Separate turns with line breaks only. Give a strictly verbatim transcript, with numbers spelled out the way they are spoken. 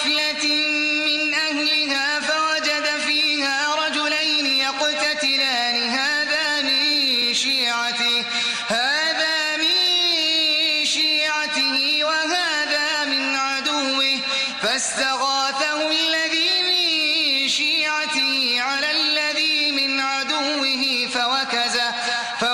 غفلة من أهلها فوجد فيها رجلين يقتتلان هذا من شيعته هذا من شيعته وهذا من عدوه فاستغاثه الذي